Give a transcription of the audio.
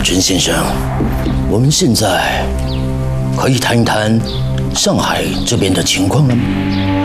陈先生，我们现在可以谈一谈上海这边的情况了吗？